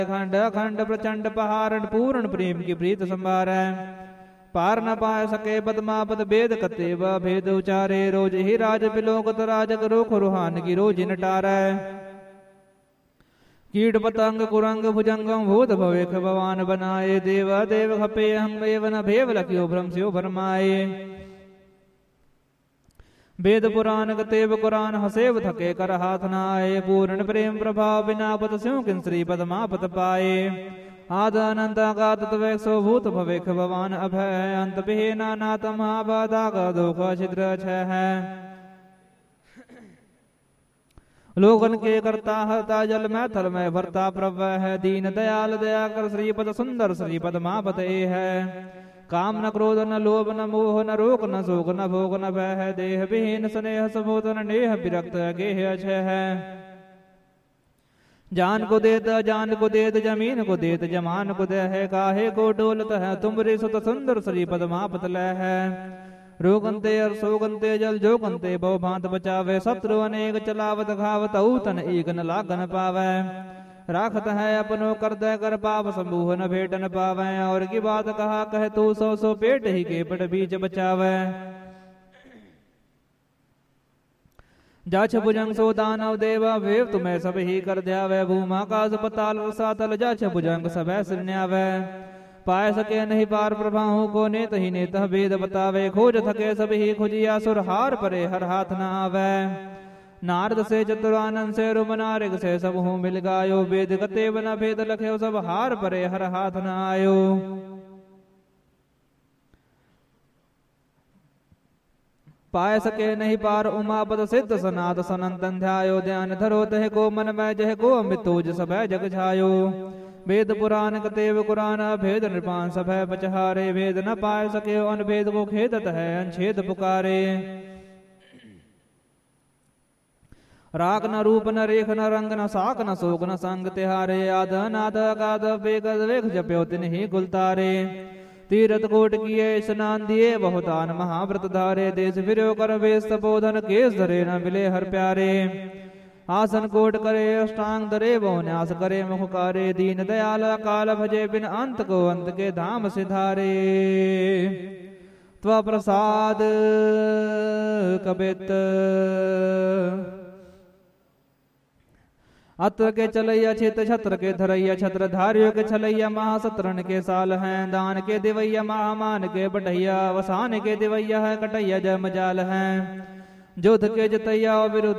खंड अखंड प्रचंड पहारण पूर्ण प्रेम की प्रीत संभार पार न पाए सके पद्मापद वेद कतेव भेद उचारे रोज ही राज बिलोकत राजक रोख रुहान की रोज नटार कीट पतंग कुरंग भुजंगम भूत भवेख भवान बनाए देव देव खपे हम एवं भेव लख्यो भ्रम स्यो भरमाए वेद पुराण कतेव कुरान हसेव थके कर हाथ नाए पूर्ण प्रेम प्रभाव बिना पत स्यों किन श्री पद्मापत पाए आद अनंत आगात तवैक्सो भूत भवेख भवान अभय अंत विहीना नाथ महाबाधा का दुख छिद्र छह लोगन के करता हरता जल में थल में भरता प्रभव है दीन दयाल दया कर श्रीपद सुंदर श्रीपद मापत है काम न क्रोध न लोभ न मोह न रोग न शोक न भोग न भय देह विहीन स्नेह सबोधन नेह विरक्त गेह अछय है जान को देत अजान को देत जमीन को देत जमान को दे है काहे को डोलत है तुमरे सुत सुंदर श्री पद्मापत लय है रोगंते और सोगंते जल जोगंते बहु भांत बचावे शत्रु अनेक चलावत घावत तन एक न लागन पावे राखत है अपनो कर दे कर पाप समूह न भेट न पावे और की बात कहा कह तू सौ सौ पेट ही के पट बीच बचावे जाछ भुजंग सो दानव देवा वेव तुम्हें सब ही कर द्यावे भूमाकाश पताल रसातल जाछ भुजंग सब श्रृण्यावे पाए सके नहीं पार प्रभाहु को नेत ही नेत वेद बतावे खोज थके सब ही खुजिया सुर हार परे हर हाथ न आवे नारद से चतुरानंद से रुमनारिक से सब हूँ मिल गायो वेद कते बना भेद लखे सब हार परे हर हाथ न आयो पाए सके नहीं पार उमापद सिद्ध सनात सनंतन ध्यायो ध्यान धरो तह को मन में जह को अमृत तोज सब जग छायो वेद पुराण कतेव कुरान भेद नृपान सब पचहारे भेद न पाए सके अनभेद को खेदत है अनछेद पुकारे राग न रूप न रेख न रंग न साक न शोक न संग तिहारे आध नाद अगाध बेग वेख जप्यो तिन ही गुलतारे तीरथ कोट किए स्नान दिए बहुतान महाव्रत धारे देश फिरो कर वेश तपोधन केस धरे न मिले हर प्यारे आसन कोट करे अष्टांग धरे बहु न्यास करे मुख कारे दीन दयाल काल भजे बिन अंत को अंत के धाम सिधारे त्व प्रसाद कबित अत्र के चलैया छित छत्र के धरैया छत्र धारियों के छलैया महासत्रन के साल हैं दान के दिवैया महामान के बढ़ैया वसान के दिवैया है कटैया जय मजाल हैं जोध के जतैया विरुद्ध